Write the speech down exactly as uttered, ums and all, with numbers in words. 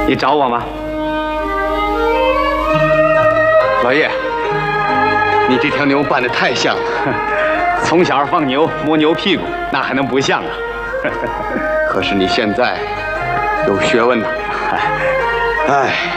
你找我吗？ 老爷，你这条牛扮得太像了。 从小放牛摸牛屁股，那还能不像啊？ 可是你现在有学问呐。哎。